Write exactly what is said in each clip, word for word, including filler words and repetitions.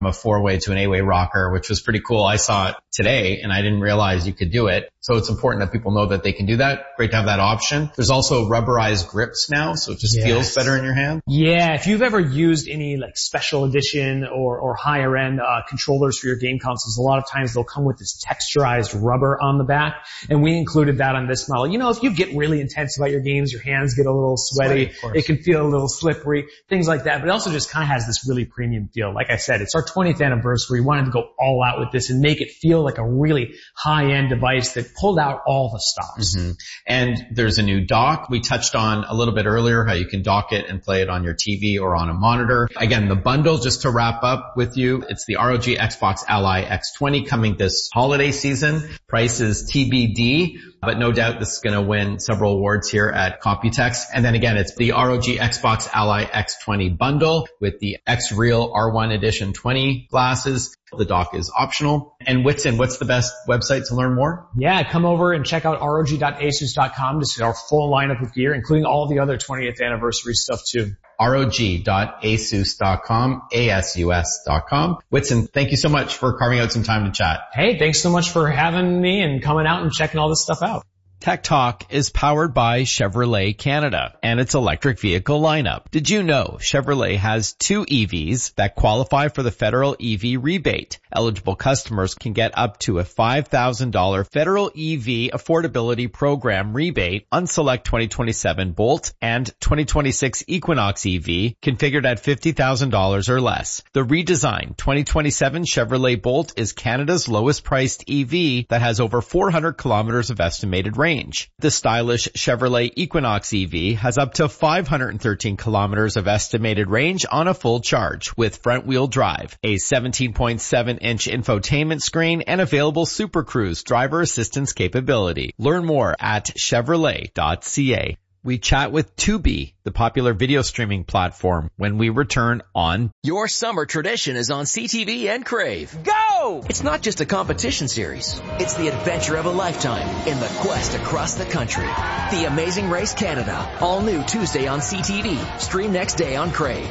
a four-way to an eight-way rocker, which was pretty cool. I saw it today and I didn't realize you could do it. So it's important that people know that they can do that. Great to have that option. There's also rubberized grips now, so it just yes. feels better in your hand. Yeah, if you've ever used any like special edition or, or higher end uh, controllers for your game consoles, a lot of times they'll come with this texturized rubber on the back, and we included that on this model. You know, if you get really intense about your games, your hands get a little sweaty, Sweaty, it can feel a little slippery, things like that, but it also just kind of has this really premium feel. Like I said, it's our twentieth anniversary. We wanted to go all out with this and make it feel like a really high-end device that pulled out all the stops. Mm-hmm. And there's a new dock. We touched on a little bit earlier how you can dock it and play it on your T V or on a monitor. Again, the bundle, just to wrap up with you, it's the R O G Xbox Ally X twenty coming this holiday season. Price is T B D, but no doubt this is going to win several awards here at Computex. And then again, it's the R O G Xbox Ally X twenty bundle with the X-Real R one Edition twenty glasses. The dock is optional. And Whitson, what's the best website to learn more? Yeah, come over and check out R O G dot asus dot com to see our full lineup of gear, including all the other twentieth anniversary stuff too. R O G dot asus dot com, A S U S dot com. Whitson, thank you so much for carving out some time to chat. Hey, thanks so much for having me and coming out and checking all this stuff out. Tech Talk is powered by Chevrolet Canada and its electric vehicle lineup. Did you know Chevrolet has two E Vs that qualify for the federal E V rebate? Eligible customers can get up to a five thousand dollars federal E V affordability program rebate on select twenty twenty-seven Bolt and twenty twenty-six Equinox E V configured at fifty thousand dollars or less. The redesigned twenty twenty-seven Chevrolet Bolt is Canada's lowest priced E V that has over four hundred kilometers of estimated range. The stylish Chevrolet Equinox E V has up to five hundred thirteen kilometers of estimated range on a full charge with front-wheel drive, a seventeen point seven inch infotainment screen, and available Super Cruise driver assistance capability. Learn more at Chevrolet dot C A. We chat with Tubi, the popular video streaming platform, when we return on Your Summer Tradition is on C T V and Crave. Go! It's not just a competition series. It's the adventure of a lifetime in the quest across the country. The Amazing Race Canada. All new Tuesday on C T V. Stream next day on Crave.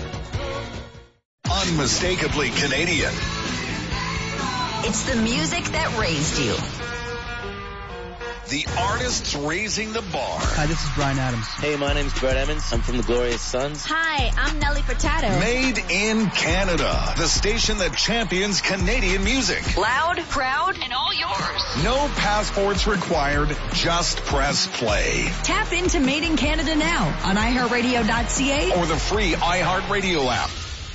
Unmistakably Canadian. It's the music that raised you. The artists raising the bar. Hi, this is Bryan Adams. Hey, my name's Brett Emmons. I'm from the Glorious Sons. Hi, I'm Nelly Furtado. Made in Canada. The station that champions Canadian music. Loud, proud, and all yours. No passports required. Just press play. Tap into Made in Canada now on i heart radio dot c a or the free iHeartRadio app.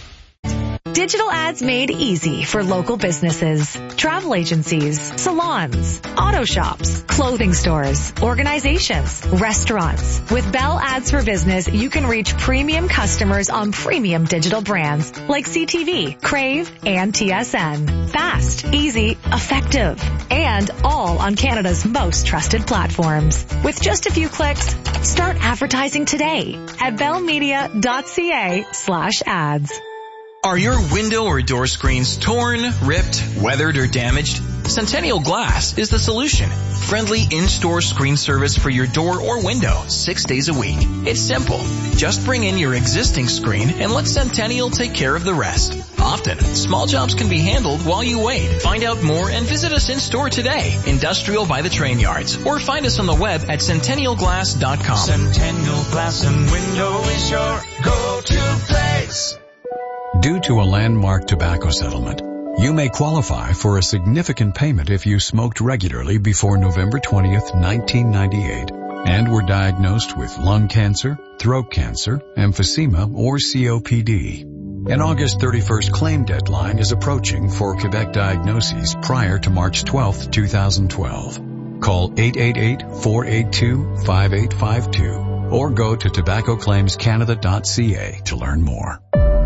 Digital ads made easy for local businesses, travel agencies, salons, auto shops, clothing stores, organizations, restaurants. With Bell Ads for Business, you can reach premium customers on premium digital brands like C T V, Crave, and T S N. Fast, easy, effective, and all on Canada's most trusted platforms. With just a few clicks, start advertising today at bell media dot c a slash ads. Are your window or door screens torn, ripped, weathered, or damaged? Centennial Glass is the solution. Friendly in-store screen service for your door or window, six days a week. It's simple. Just bring in your existing screen and let Centennial take care of the rest. Often, small jobs can be handled while you wait. Find out more and visit us in-store today, Industrial by the Train Yards, or find us on the web at centennial glass dot com. Centennial Glass and Window is your go-to place. Due to a landmark tobacco settlement, you may qualify for a significant payment if you smoked regularly before November twentieth, nineteen ninety-eight, and were diagnosed with lung cancer, throat cancer, emphysema, or C O P D. An August thirty-first claim deadline is approaching for Quebec diagnoses prior to March twelfth, twenty twelve. Call eight eight eight, four eight two, five eight five two or go to tobacco claims canada dot c a to learn more.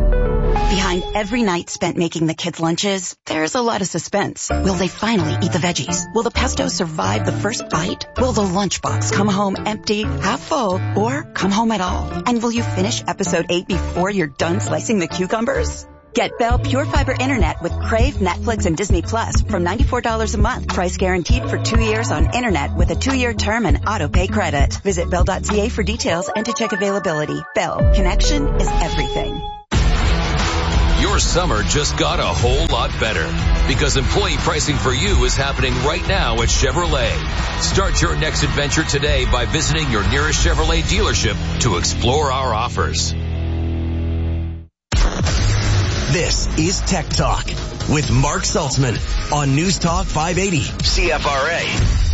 Behind every night spent making the kids' lunches, there's a lot of suspense. Will they finally eat the veggies? Will the pesto survive the first bite? Will the lunchbox come home empty, half full, or come home at all? And will you finish episode eight before you're done slicing the cucumbers? Get Bell Pure Fiber Internet with Crave, Netflix, and Disney Plus from ninety-four dollars a month. Price guaranteed for two years on Internet with a two-year term and auto-pay credit. Visit bell dot c a for details and to check availability. Bell, connection is everything. Your Your summer just got a whole lot better because employee pricing for you is happening right now at Chevrolet. Start your next adventure today by visiting your nearest Chevrolet dealership to explore our offers. This is Tech Talk with Mark Saltzman on News Talk five eighty C F R A.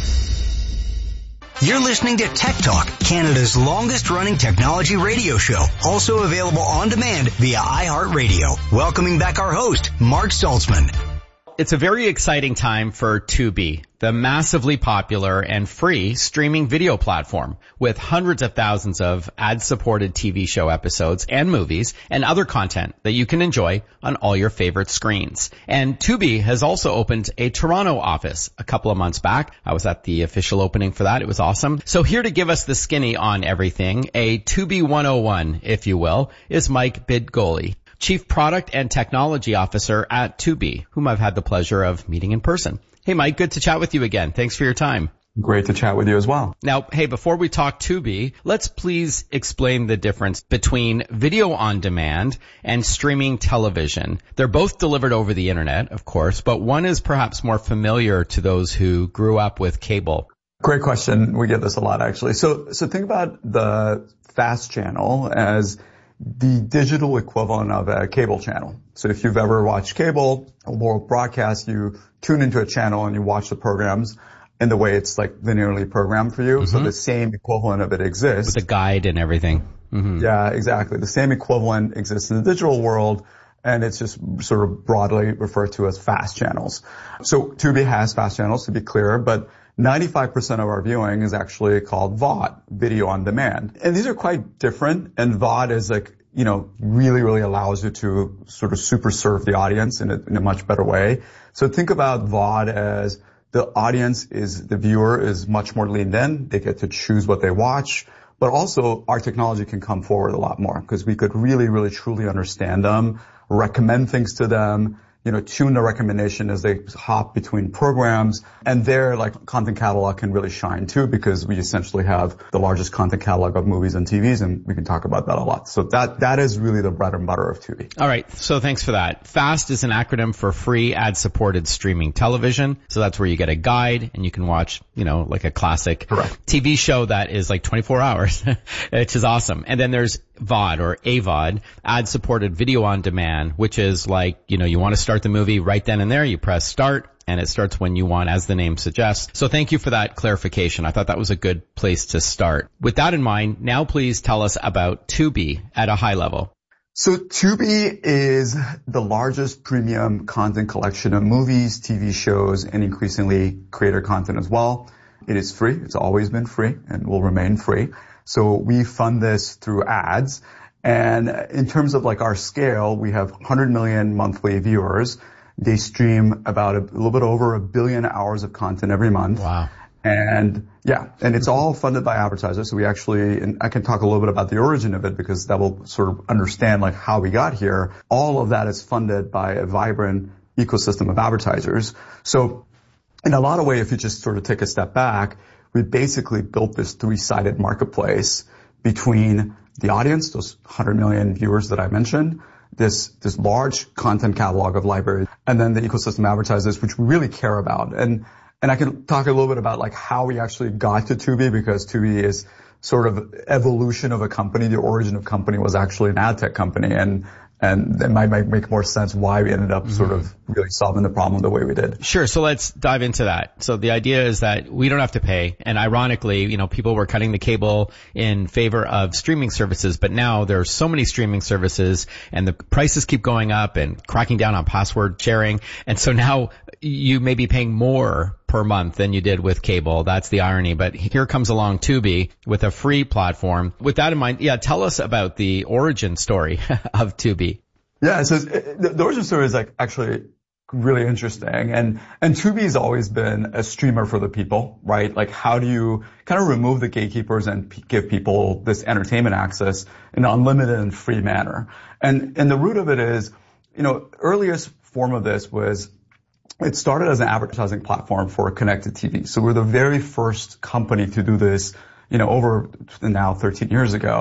You're listening to Tech Talk, Canada's longest running technology radio show, also available on demand via iHeartRadio. Welcoming back our host, Mark Saltzman. It's a very exciting time for Tubi, the massively popular and free streaming video platform with hundreds of thousands of ad-supported T V show episodes and movies and other content that you can enjoy on all your favorite screens. And Tubi has also opened a Toronto office a couple of months back. I was at the official opening for that. It was awesome. So here to give us the skinny on everything, a Tubi one oh one, if you will, is Mike Bidgoli, Chief Product and Technology Officer at Tubi, whom I've had the pleasure of meeting in person. Hey, Mike, good to chat with you again. Thanks for your time. Great to chat with you as well. Now, hey, before we talk Tubi, let's please explain the difference between video on demand and streaming television. They're both delivered over the internet, of course, but one is perhaps more familiar to those who grew up with cable. Great question. We get this a lot, actually. So, so think about the FAST channel as the digital equivalent of a cable channel. So if you've ever watched cable or broadcast, you tune into a channel and you watch the programs in the way it's like linearly programmed for you. Mm-hmm. So the same equivalent of it exists. With the guide and everything. Mm-hmm. Yeah, exactly. The same equivalent exists in the digital world, and it's just sort of broadly referred to as FAST channels. So Tubi has FAST channels, to be clear, but ninety-five percent of our viewing is actually called V O D, video on demand. And these are quite different, and V O D is like, you know, really, really allows you to sort of super serve the audience in a, in a much better way. So think about V O D as the audience is, the viewer is much more leaned in. They get to choose what they watch, but also our technology can come forward a lot more because we could really, really truly understand them, recommend things to them, you know, tune the recommendation as they hop between programs. And their like content catalog can really shine too, because we essentially have the largest content catalog of movies and T Vs, and we can talk about that a lot. So that, that is really the bread and butter of Tubi. All right. So thanks for that. FAST is an acronym for free ad-supported streaming television. So that's where you get a guide and you can watch, you know, like a classic Correct. T V show that is like twenty-four hours, which is awesome. And then there's V O D or A V O D, ad-supported video on demand, which is like, you know, you want to start the movie right then and there, you press start, and it starts when you want, as the name suggests. So thank you for that clarification. I thought that was a good place to start. With that in mind, now please tell us about Tubi at a high level. So Tubi is the largest premium content collection of movies, T V shows, and increasingly creator content as well. It is free. It's always been free and will remain free. So we fund this through ads. And in terms of like our scale, we have one hundred million monthly viewers. They stream about a, a little bit over a billion hours of content every month. Wow. And yeah, and it's all funded by advertisers. So we actually, and I can talk a little bit about the origin of it because that will sort of understand like how we got here. All of that is funded by a vibrant ecosystem of advertisers. So in a lot of ways, if you just sort of take a step back, we basically built this three-sided marketplace between the audience, those one hundred million viewers that I mentioned, this this large content catalog of libraries, and then the ecosystem advertisers, which we really care about. And and I can talk a little bit about like how we actually got to Tubi, because Tubi is sort of evolution of a company. The origin of company was actually an ad tech company, and and it might make more sense why we ended up mm-hmm. sort of really solving the problem the way we did. Sure. So let's dive into that. So the idea is that we don't have to pay. And ironically, you know, people were cutting the cable in favor of streaming services, but now there are so many streaming services and the prices keep going up and cracking down on password sharing. And so now you may be paying more per month than you did with cable. That's the irony. But here comes along Tubi with a free platform. With that in mind, yeah, tell us about the origin story of Tubi. Yeah, so the, the origin story is like actually really interesting. And, and Tubi's always been a streamer for the people, right? Like how do you kind of remove the gatekeepers and p- give people this entertainment access in an unlimited and free manner? And, and the root of it is, you know, earliest form of this was it started as an advertising platform for connected T V. So we're the very first company to do this, you know, over now thirteen years ago.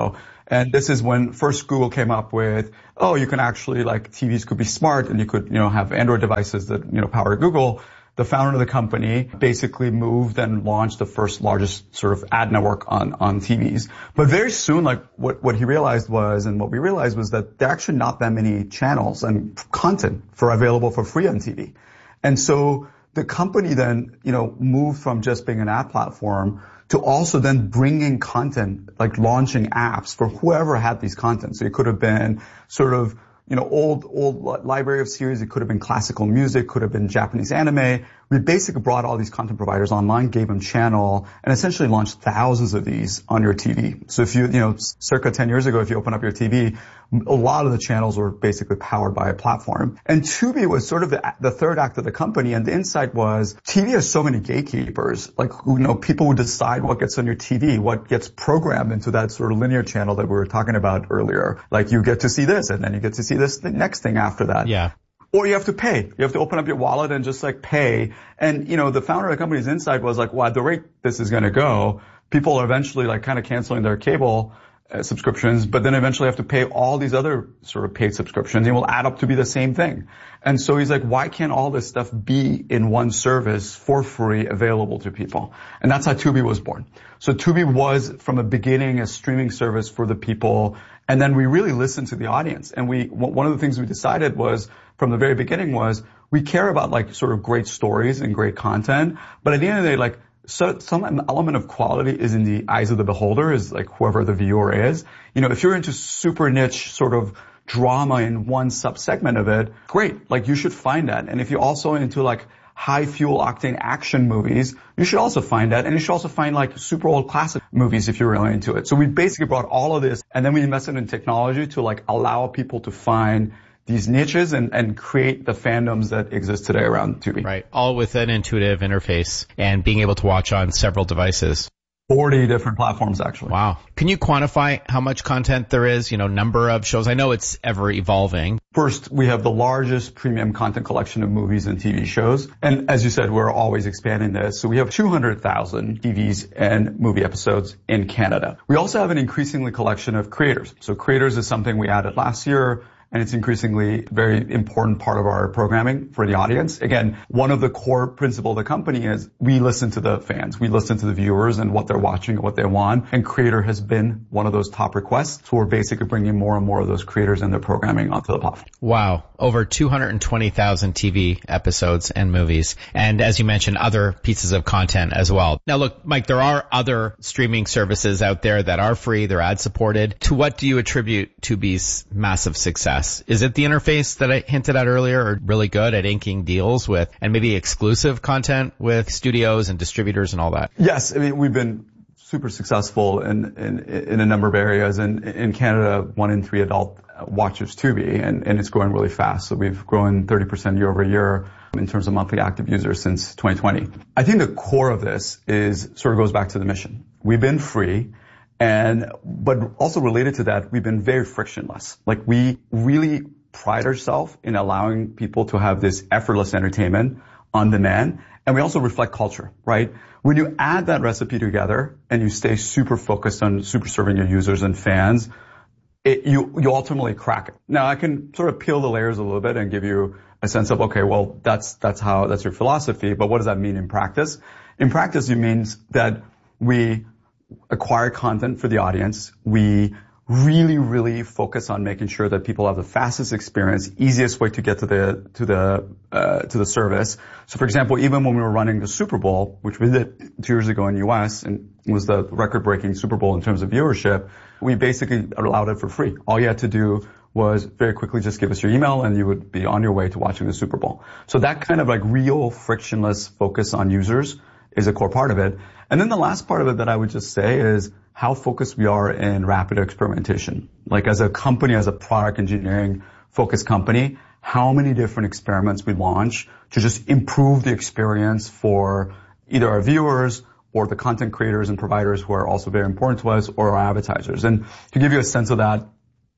And this is when first Google came up with, oh, you can actually, like, T Vs could be smart and you could, you know, have Android devices that, you know, power Google. The founder of the company basically moved and launched the first largest sort of ad network on, on T Vs. But very soon, like, what, what he realized was, and what we realized was that there are actually not that many channels and content for available for free on T V. And so the company then, you know, moved from just being an ad platform to also then bringing content, like launching apps for whoever had these content. So it could have been sort of, you know, old, old library of series. It could have been classical music, could have been Japanese anime. We basically brought all these content providers online, gave them channel, and essentially launched thousands of these on your T V. So if you, you know, circa ten years ago, if you open up your T V, a lot of the channels were basically powered by a platform. And Tubi was sort of the, the third act of the company, and the insight was T V has so many gatekeepers, like, you know, people who decide what gets on your T V, what gets programmed into that sort of linear channel that we were talking about earlier. Like, you get to see this, and then you get to see this the next thing after that. Yeah. Or you have to pay. You have to open up your wallet and just like pay. And, you know, the founder of the company's insight was like, well, at the rate this is going to go, people are eventually like kind of canceling their cable uh, subscriptions, but then eventually have to pay all these other sort of paid subscriptions. It will add up to be the same thing. And so he's like, why can't all this stuff be in one service for free available to people? And that's how Tubi was born. So Tubi was from the beginning a streaming service for the people. And then we really listened to the audience. And we, one of the things we decided was from the very beginning was we care about like sort of great stories and great content. But at the end of the day, like, so some element of quality is in the eyes of the beholder, is like whoever the viewer is. You know, if you're into super niche sort of drama in one subsegment of it, great. Like, you should find that. And if you're also into like high fuel octane action movies, you should also find that. And you should also find like super old classic movies if you're really into it. So we basically brought all of this, and then we invested in technology to like allow people to find these niches and, and create the fandoms that exist today around Tubi. Right. All with an intuitive interface and being able to watch on several devices. forty different platforms, actually. Wow. Can you quantify how much content there is, you know, number of shows? I know it's ever evolving. First, we have the largest premium content collection of movies and T V shows. And as you said, we're always expanding this. So we have two hundred thousand T Vs and movie episodes in Canada. We also have an increasingly collection of creators. So creators is something we added last year, and it's increasingly a very important part of our programming for the audience. Again, one of the core principles of the company is we listen to the fans. We listen to the viewers and what they're watching and what they want. And creator has been one of those top requests. So we're basically bringing more and more of those creators and their programming onto the platform. Wow. Over two hundred twenty thousand T V episodes and movies. And as you mentioned, other pieces of content as well. Now look, Mike, there are other streaming services out there that are free. They're ad supported. To what do you attribute Tubi's massive success? Is it the interface that I hinted at earlier, or really good at inking deals with and maybe exclusive content with studios and distributors and all that? Yes. I mean, we've been super successful in, in, in a number of areas. And in Canada, one in three adult watches Tubi, and, and it's growing really fast. So we've grown thirty percent year over year in terms of monthly active users since twenty twenty. I think the core of this is sort of goes back to the mission. We've been free. And, but also related to that, we've been very frictionless. Like, we really pride ourselves in allowing people to have this effortless entertainment on demand. And we also reflect culture, right? When you add that recipe together and you stay super focused on super serving your users and fans, it, you, you ultimately crack it. Now, I can sort of peel the layers a little bit and give you a sense of, okay, well, that's, that's how, that's your philosophy, but what does that mean in practice? In practice, it means that we acquire content for the audience. We really, really focus on making sure that people have the fastest experience, easiest way to get to the, to the, uh, to the service. So for example, even when we were running the Super Bowl, which we did two years ago in the U S and was the record-breaking Super Bowl in terms of viewership, we basically allowed it for free. All you had to do was very quickly just give us your email and you would be on your way to watching the Super Bowl. So that kind of like real frictionless focus on users is a core part of it. And then the last part of it that I would just say is how focused we are in rapid experimentation. Like, as a company, as a product engineering focused company, how many different experiments we launch to just improve the experience for either our viewers or the content creators and providers who are also very important to us, or our advertisers. And to give you a sense of that,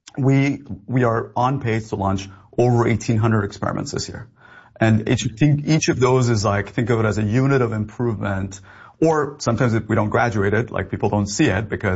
we, we are on pace to launch over eighteen hundred experiments this year. And each, each of those is like, think of it as a unit of improvement, or sometimes if we don't graduate it, like people don't see it because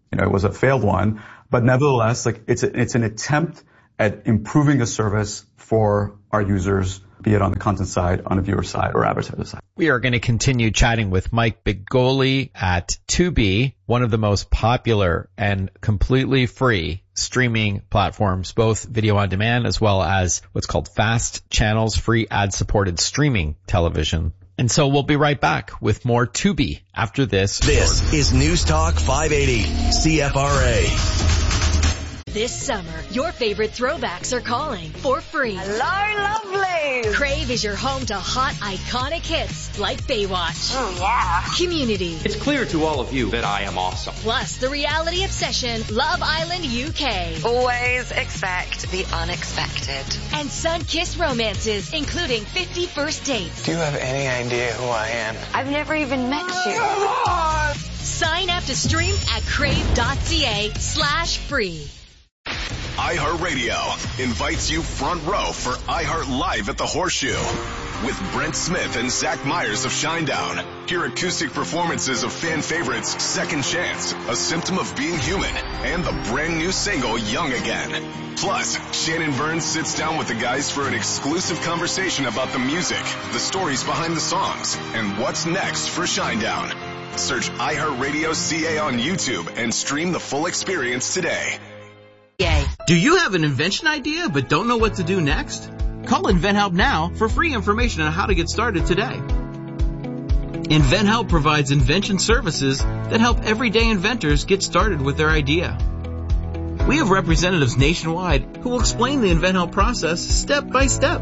you know, it was a failed one, but nevertheless, like it's a, it's an attempt at improving a service for our users, be it on the content side, on the viewer side, or advertiser side. We are going to continue chatting with Mike Bidgoli at Tubi, one of the most popular and completely free streaming platforms, both video on demand as well as what's called fast channels, free ad-supported streaming television. And so we'll be right back with more Tubi after this. This is News Talk five eighty, C F R A. This summer, your favorite throwbacks are calling for free. Hello, lovely! Crave is your home to hot, iconic hits like Baywatch. Oh, yeah. Community. It's clear to all of you that I am awesome. Plus, the reality obsession, Love Island U K. Always expect the unexpected. And sun-kissed romances, including fifty First Dates. Do you have any idea who I am? I've never even met you. Sign up to stream at crave.ca slash free. iHeartRadio invites you front row for iHeart Live at the Horseshoe with Brent Smith and Zach Myers of Shinedown. Hear acoustic performances of fan favorites Second Chance, A Symptom of Being Human, and the brand new single Young Again. Plus, Shannon Burns sits down with the guys for an exclusive conversation about the music, the stories behind the songs, and what's next for Shinedown. Search iHeartRadio C A on YouTube and stream the full experience today. Yay. Do you have an invention idea but don't know what to do next? Call InventHelp now for free information on how to get started today. InventHelp provides invention services that help everyday inventors get started with their idea. We have representatives nationwide who will explain the InventHelp process step by step.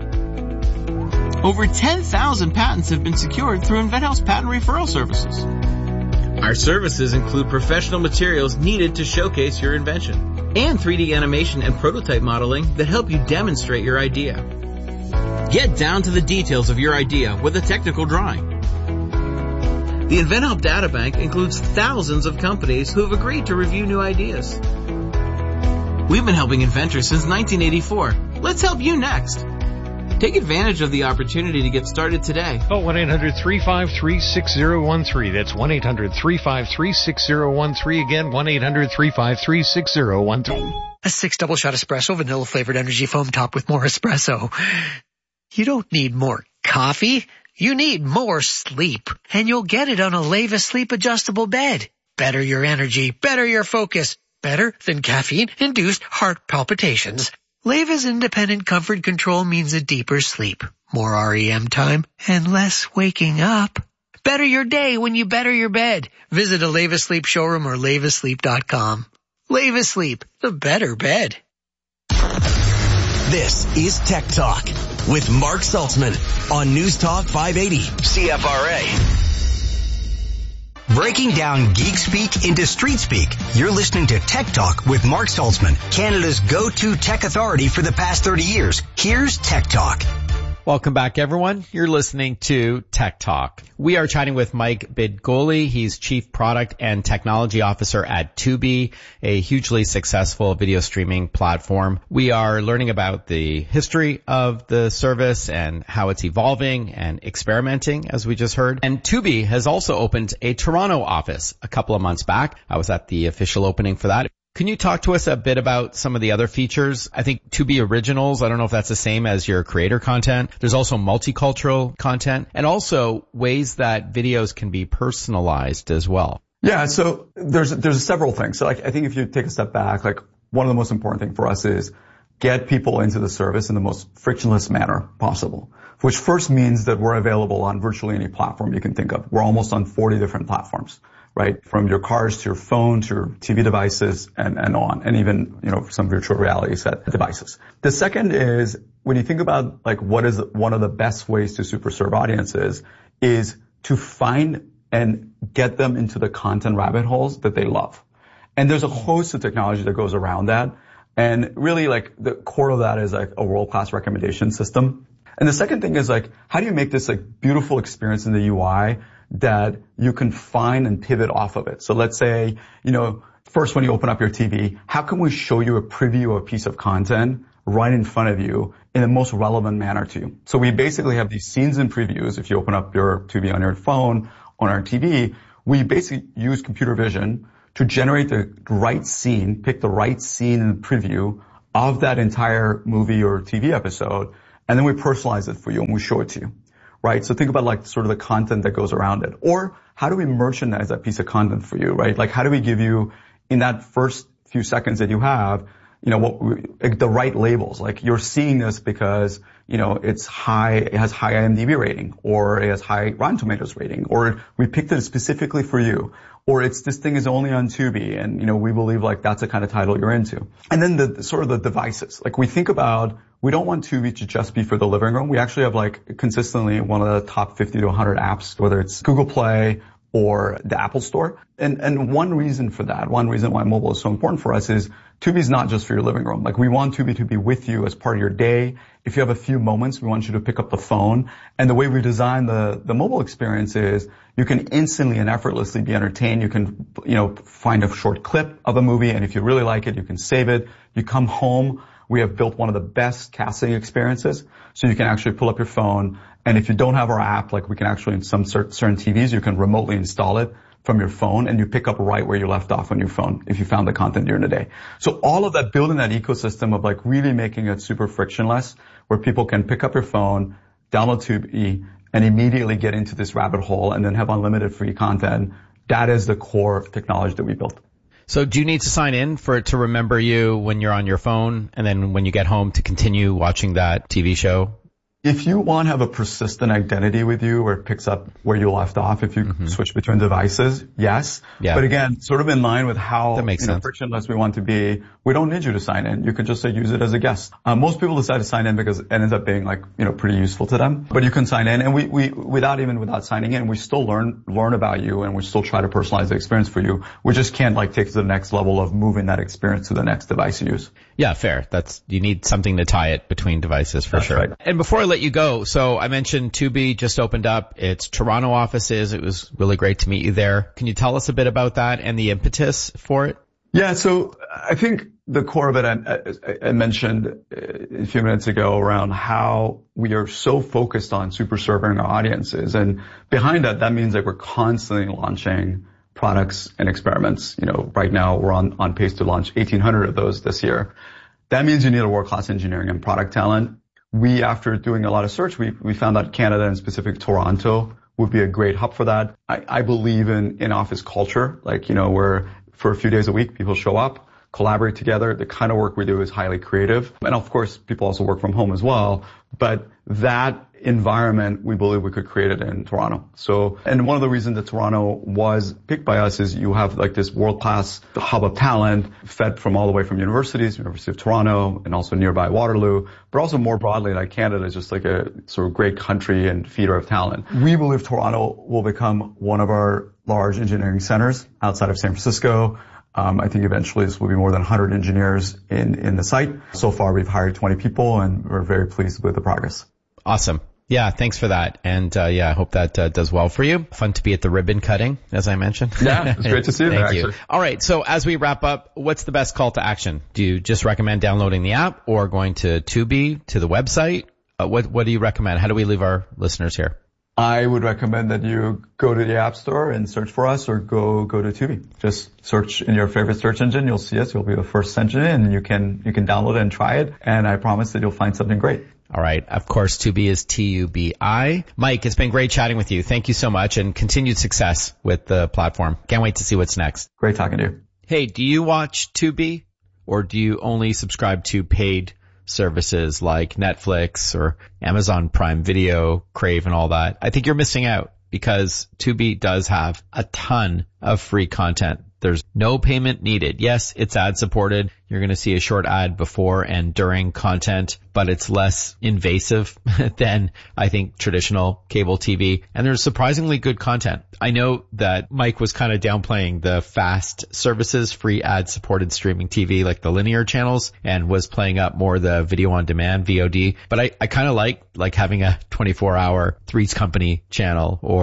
Over ten thousand patents have been secured through InventHelp's patent referral services. Our services include professional materials needed to showcase your invention, and three D animation and prototype modeling that help you demonstrate your idea. Get down to the details of your idea with a technical drawing. The InventHelp Databank includes thousands of companies who have agreed to review new ideas. We've been helping inventors since nineteen eighty-four. Let's help you next. Take advantage of the opportunity to get started today. Call one eight hundred three five three six zero one three. That's one eight hundred three five three six zero one three. Again, one eight hundred three five three six zero one three. A six double shot espresso, vanilla flavored energy foam top with more espresso. You don't need more coffee. You need more sleep. And you'll get it on a Leva Sleep adjustable bed. Better your energy, better your focus, better than caffeine-induced heart palpitations. Leva's independent comfort control means a deeper sleep, more R E M time, and less waking up. Better your day when you better your bed. Visit a Leva Sleep showroom or leva sleep dot com. Leva Sleep, the better bed. This is Tech Talk with Mark Saltzman on News Talk five eighty C F R A. Breaking down geek speak into street speak. You're listening to Tech Talk with Mark Saltzman, Canada's go-to tech authority for the past thirty years. Here's Tech Talk. Welcome back, everyone. You're listening to Tech Talk. We are chatting with Mike Bidgoli. He's Chief Product and Technology Officer at Tubi, a hugely successful video streaming platform. We are learning about the history of the service and how it's evolving and experimenting, as we just heard. And Tubi has also opened a Toronto office a couple of months back. I was at the official opening for that. Can you talk to us a bit about some of the other features? I think Tubi Originals, I don't know if that's the same as your creator content. There's also multicultural content and also ways that videos can be personalized as well. Yeah, so there's there's several things. So like, I think if you take a step back, like one of the most important things for us is get people into the service in the most frictionless manner possible, which first means that we're available on virtually any platform you can think of. We're almost on forty different platforms. Right? From your cars to your phone to your T V devices and, and on, and even, you know, some virtual reality set devices. The second is when you think about like what is one of the best ways to super serve audiences is to find and get them into the content rabbit holes that they love. And there's a host of technology that goes around that. And really like the core of that is like a world-class recommendation system. And the second thing is like, how do you make this like beautiful experience in the U I that you can find and pivot off of it? So let's say, you know, first when you open up your T V, how can we show you a preview of a piece of content right in front of you in the most relevant manner to you? So we basically have these scenes and previews. If you open up your T V on your phone, on our T V, we basically use computer vision to generate the right scene, pick the right scene in the preview of that entire movie or T V episode, and then we personalize it for you and we show it to you, right? So think about like sort of the content that goes around it. Or how do we merchandise that piece of content for you, right? Like how do we give you in that first few seconds that you have, you know, what we, the right labels? Like you're seeing this because, you know, it's high, it has high I M D B rating, or it has high Rotten Tomatoes rating, or we picked it specifically for you, or it's this thing is only on Tubi, and, you know, we believe like that's the kind of title you're into. And then the sort of the devices. Like we think about, we don't want Tubi to just be for the living room. We actually have like consistently one of the top fifty to one hundred apps, whether it's Google Play or the Apple Store. And, and one reason for that, one reason why mobile is so important for us is Tubi is not just for your living room. Like we want Tubi to be with you as part of your day. If you have a few moments, we want you to pick up the phone. And the way we design the, the mobile experience is you can instantly and effortlessly be entertained. You can, you know, find a short clip of a movie, and if you really like it, you can save it. You come home. We have built one of the best casting experiences. So you can actually pull up your phone, and if you don't have our app, like we can actually in some certain T Vs, you can remotely install it from your phone, and you pick up right where you left off on your phone if you found the content during the day. So all of that, building that ecosystem of like really making it super frictionless, where people can pick up your phone, download Tubi, and immediately get into this rabbit hole and then have unlimited free content. That is the core technology that we built. So do you need to sign in for it to remember you when you're on your phone, and then when you get home to continue watching that T V show? If you want to have a persistent identity with you where it picks up where you left off, if you mm-hmm. switch between devices, yes. Yeah. But again, sort of in line with how that makes you know, sense. frictionless we want to be, we don't need you to sign in. You can just say use it as a guest. Um, most people decide to sign in because it ends up being like, you know, pretty useful to them. But you can sign in, and we, we, without even without signing in, we still learn, learn about you, and we still try to personalize the experience for you. We just can't like take it to the next level of moving that experience to the next device you use. Yeah, fair. That's, you need something to tie it between devices for That's sure. Right. And before I let you go, so I mentioned Tubi just opened up its Toronto offices. It was really great to meet you there. Can you tell us a bit about that and the impetus for it? Yeah, so I think the core of it, I, I, I mentioned a few minutes ago around how we are so focused on super serving our audiences. And behind that, that means that we're constantly launching products and experiments. You know, right now we're on, on pace to launch eighteen hundred of those this year. That means you need a world-class engineering and product talent. We, after doing a lot of search, we, we found that Canada, and specifically Toronto, would be a great hub for that. I, I believe in in-office culture, like, you know, where for a few days a week, people show up, collaborate together. The kind of work we do is highly creative. And of course, people also work from home as well. But that environment, we believe we could create it in Toronto. So, and one of the reasons that Toronto was picked by us is you have like this world-class hub of talent fed from all the way from universities, University of Toronto, and also nearby Waterloo, but also more broadly, like Canada is just like a sort of great country and feeder of talent. We believe Toronto will become one of our large engineering centers outside of San Francisco. Um, I think eventually this will be more than one hundred engineers in, in the site. So far, we've hired twenty people, and we're very pleased with the progress. Awesome. Yeah, thanks for that. And, uh, yeah, I hope that uh, does well for you. Fun to be at the ribbon cutting, as I mentioned. Yeah, it's great to see you there, Thank you. actually. All right, so as we wrap up, what's the best call to action? Do you just recommend downloading the app or going to Tubi, to the website? Uh, what, what do you recommend? How do we leave our listeners here? I would recommend that you go to the App Store and search for us, or go go to Tubi. Just search in your favorite search engine. You'll see us. You'll be the first engine, and you can you can download it and try it. And I promise that you'll find something great. All right. Of course, Tubi is T U B I. Mike, it's been great chatting with you. Thank you so much, and continued success with the platform. Can't wait to see what's next. Great talking to you. Hey, do you watch Tubi, or do you only subscribe to paid services like Netflix or Amazon Prime Video, Crave, and all that? I think you're missing out, because Tubi does have a ton of free content. There's no payment needed. Yes, it's ad supported. You're going to see a short ad before and during content, but it's less invasive than, I think, traditional cable T V. And there's surprisingly good content. I know that Mike was kind of downplaying the fast services, free ad supported streaming T V, like the linear channels, and was playing up more the video on demand, V O D. But I, I kind of like, like having a twenty-four hour Three's Company channel, or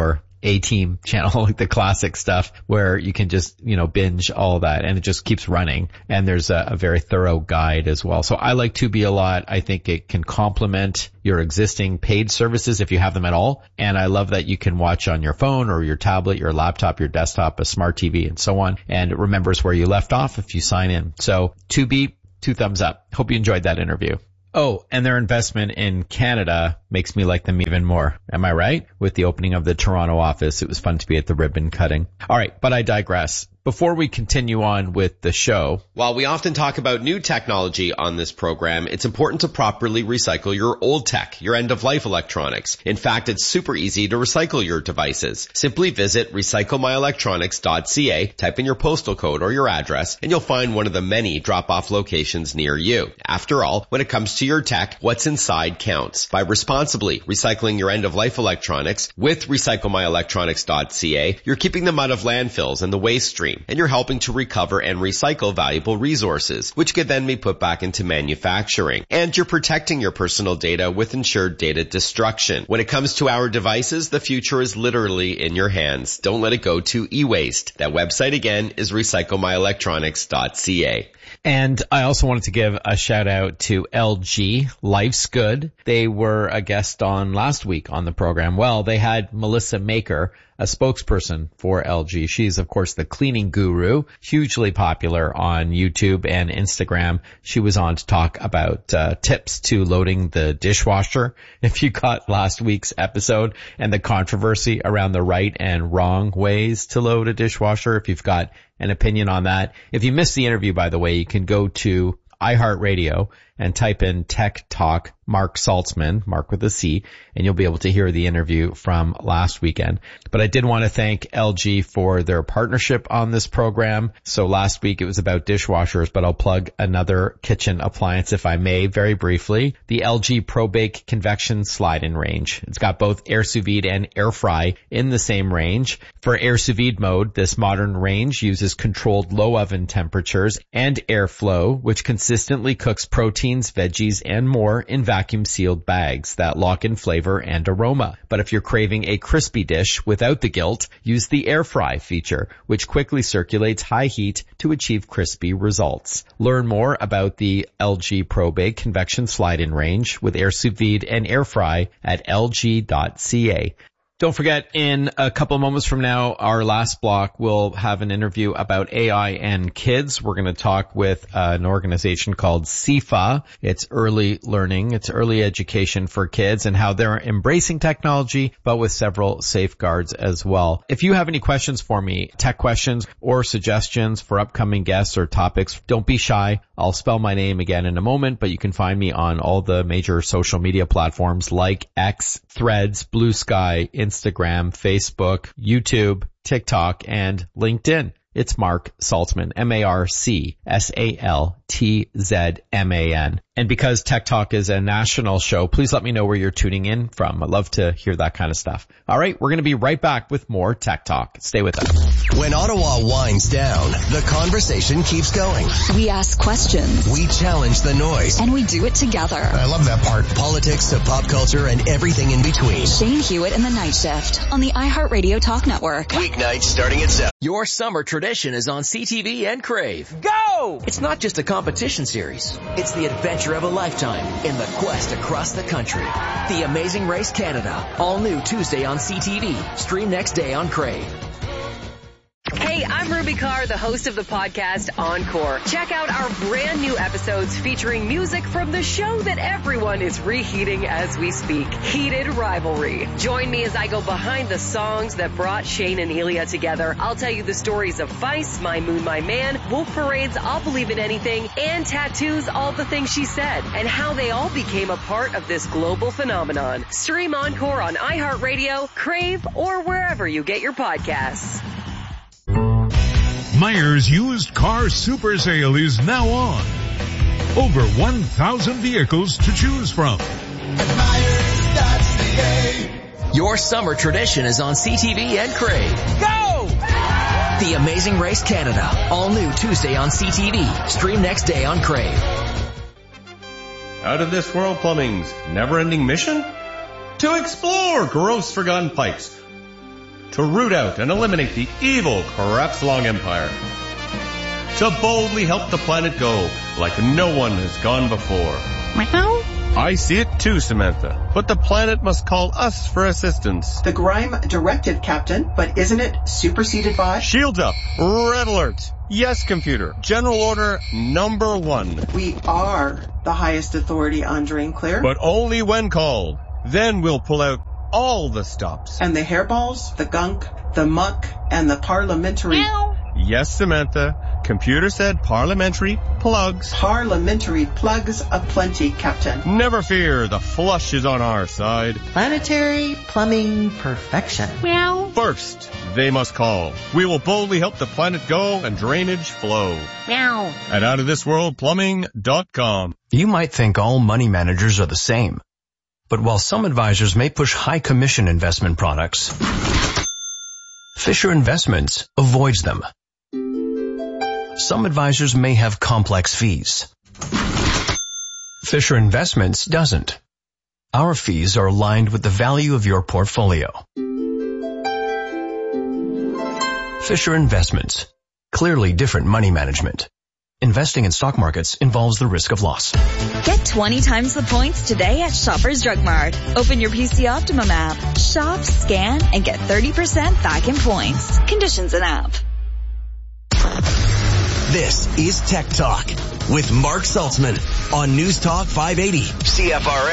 A-Team channel, like the classic stuff where you can just, you know, binge all that and it just keeps running. And there's a, a very thorough guide as well. So I like Tubi a lot. I think it can complement your existing paid services if you have them at all. And I love that you can watch on your phone or your tablet, your laptop, your desktop, a smart T V and so on. And it remembers where you left off if you sign in. So Tubi, two thumbs up. Hope you enjoyed that interview. Oh, and their investment in Canada makes me like them even more. Am I right? With the opening of the Toronto office, it was fun to be at the ribbon cutting. All right, but I digress. Before we continue on with the show, while we often talk about new technology on this program, it's important to properly recycle your old tech, your end-of-life electronics. In fact, it's super easy to recycle your devices. Simply visit recycle my electronics dot c a, type in your postal code or your address, and you'll find one of the many drop-off locations near you. After all, when it comes to your tech, what's inside counts. By responsibly recycling your end-of-life electronics with recycle my electronics dot c a, you're keeping them out of landfills and the waste stream, and you're helping to recover and recycle valuable resources, which could then be put back into manufacturing. And you're protecting your personal data with ensured data destruction. When it comes to our devices, the future is literally in your hands. Don't let it go to e-waste. That website again is recycle my electronics dot c a. And I also wanted to give a shout out to L G, Life's Good. They were a guest on last week on the program. Well, they had Melissa Maker, a spokesperson for L G. She's, of course, the cleaning guru, hugely popular on YouTube and Instagram. She was on to talk about uh, tips to loading the dishwasher. If you caught last week's episode and the controversy around the right and wrong ways to load a dishwasher, if you've got an opinion on that. If you missed the interview, by the way, you can go to iHeartRadio and type in Tech Talk Mark Saltzman, Mark with a C, and you'll be able to hear the interview from last weekend. But I did want to thank L G for their partnership on this program. So last week it was about dishwashers, but I'll plug another kitchen appliance if I may very briefly. The L G ProBake Convection Slide-In Range. It's got both air sous vide and air fry in the same range. For air sous vide mode, this modern range uses controlled low oven temperatures and airflow, which consistently cooks proteins, veggies, and more in vacuum sealed bags that lock in flavor and aroma. But if you're craving a crispy dish without the guilt, use the air fry feature, which quickly circulates high heat to achieve crispy results. Learn more about the L G ProBake Convection Slide-In Range with air sous vide and air fry at L G dot c a. Don't forget, in a couple of moments from now, our last block, we'll have an interview about A I and kids. We're going to talk with uh, an organization called C I F A. It's early learning. It's early education for kids and how they're embracing technology, but with several safeguards as well. If you have any questions for me, tech questions or suggestions for upcoming guests or topics, don't be shy. I'll spell my name again in a moment, but you can find me on all the major social media platforms like X, Threads, Blue Sky, Instagram, Facebook, YouTube, TikTok, and LinkedIn. It's Mark Saltzman, M A R C S A L T Z M A N. And because Tech Talk is a national show, please let me know where you're tuning in from. I'd love to hear that kind of stuff. All right, we're going to be right back with more Tech Talk. Stay with us. When Ottawa winds down, the conversation keeps going. We ask questions. We challenge the noise. And we do it together. I love that part. Politics to pop culture and everything in between. Shane Hewitt and the Night Shift on the iHeartRadio Talk Network. Weeknights starting at seven. Your summer tradition is on C T V and Crave. Go! It's not just a competition series. It's the adventure of a lifetime in the quest across the country. The Amazing Race Canada. All new Tuesday on C T V. Stream next day on Crave. Hey, I'm Ruby Carr, the host of the podcast Encore. Check out our brand new episodes featuring music from the show that everyone is reheating as we speak, Heated Rivalry. Join me as I go behind the songs that brought Shane and Elia together. I'll tell you the stories of Feist, My Moon, My Man, Wolf Parade's I'll Believe in Anything, and Tattoo's All the Things She Said, and how they all became a part of this global phenomenon. Stream Encore on iHeartRadio, Crave, or wherever you get your podcasts. Myers Used Car Super Sale is now on. Over one thousand vehicles to choose from. Your summer tradition is on C T V and Crave. Go! The Amazing Race Canada. All new Tuesday on C T V. Stream next day on Crave. Out of This World Plumbing's never-ending mission? To explore gross forgotten pipes. to root out and eliminate the evil Corrupts-Long Empire. To boldly help the planet go like no one has gone before. Meow. I see it too, Samantha, but the planet must call us for assistance. The Grime directive, Captain, but isn't it superseded by? Shields up. Red alert. Yes, computer. General order number one. We are the highest authority on Drain Clear. But only when called. Then we'll pull out all the stops. And the hairballs, the gunk, the muck, and the parliamentary... Meow. Yes, Samantha. Computer said parliamentary plugs. Parliamentary plugs aplenty, Captain. Never fear, the flush is on our side. Planetary plumbing perfection. Meow. First, they must call. We will boldly help the planet go and drainage flow. Meow. At out of this world plumbing dot com. You might think all money managers are the same. But while some advisors may push high commission investment products, Fisher Investments avoids them. Some advisors may have complex fees. Fisher Investments doesn't. Our fees are aligned with the value of your portfolio. Fisher Investments. Clearly different money management. Investing in stock markets involves the risk of loss. Get twenty times the points today at Shoppers Drug Mart. Open your P C Optimum app. Shop, scan, and get thirty percent back in points. Conditions in app. This is Tech Talk with Mark Saltzman on News Talk five eighty C F R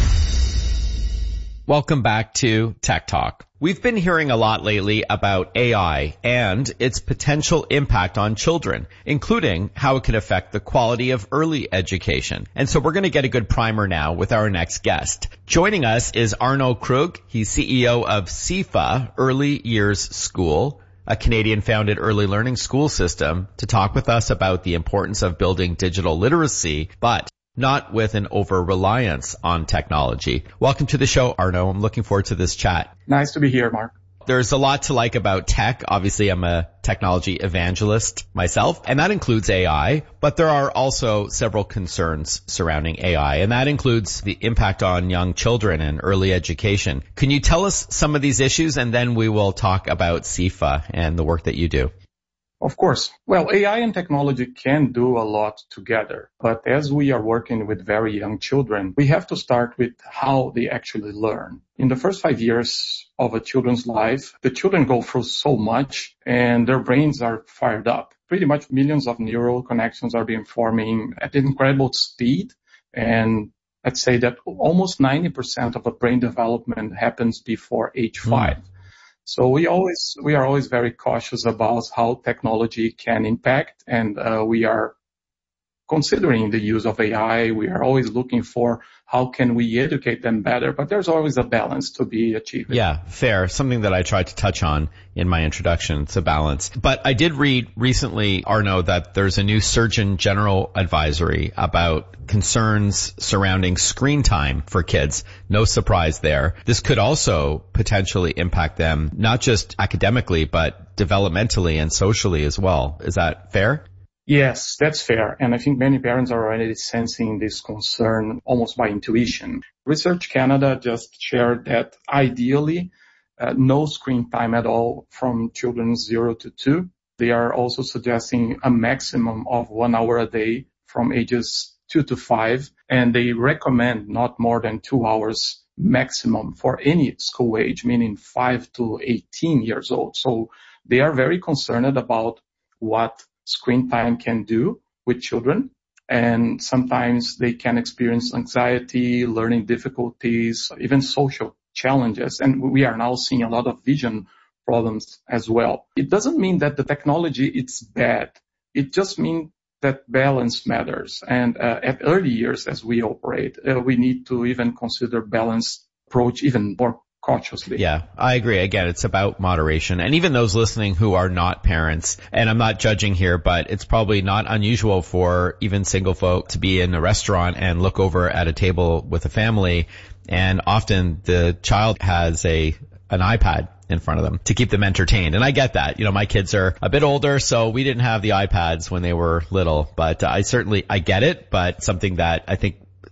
A. Welcome back to Tech Talk. We've been hearing a lot lately about A I and its potential impact on children, including how it can affect the quality of early education. And so we're going to get a good primer now with our next guest. Joining us is Arno Krug. He's C E O of C I F A, Early Years School, a Canadian-founded early learning school system, to talk with us about the importance of building digital literacy, but not with an over-reliance on technology. Welcome to the show, Arno. I'm looking forward to this chat. Nice to be here, Mark. There's a lot to like about tech. Obviously, I'm a technology evangelist myself, and that includes A I, but there are also several concerns surrounding A I, and that includes the impact on young children and early education. Can you tell us some of these issues, and then we will talk about C I F A and the work that you do? Of course. Well, A I and technology can do a lot together, but as we are working with very young children, we have to start with how they actually learn. In the first five years of a children's life, the children go through so much and their brains are fired up. Pretty much millions of neural connections are being forming at an incredible speed. And let's say that almost ninety percent of a brain development happens before age five. Mm. So we always, we are always very cautious about how technology can impact, and uh, we are considering the use of A I. We are always looking for how can we educate them better, but there's always a balance to be achieved. Yeah, fair. Something that I tried to touch on in my introduction. It's a balance. But I did read recently, Arno, that there's a new Surgeon General advisory about concerns surrounding screen time for kids. No surprise there. This could also potentially impact them, not just academically, but developmentally and socially as well. Is that fair? Yes, that's fair. And I think many parents are already sensing this concern almost by intuition. Research Canada just shared that ideally, uh, no screen time at all from children zero to two. They are also suggesting a maximum of one hour a day from ages two to five. And they recommend not more than two hours maximum for any school age, meaning five to eighteen years old. So they are very concerned about what screen time can do with children, and sometimes they can experience anxiety, learning difficulties, even social challenges. And we are now seeing a lot of vision problems as well. It doesn't mean that the technology is bad. It just means that balance matters. And uh, at early years as we operate, uh, we need to even consider balanced approach even more cautiously. Yeah, I agree. Again, it's about moderation. And even those listening who are not parents, and I'm not judging here, but it's probably not unusual for even single folk to be in a restaurant and look over at a table with a family, and often the child has a an iPad in front of them to keep them entertained. And I get that. You know, my kids are a bit older, so we didn't have the iPads when they were little, but I certainly, I get it, but something that I think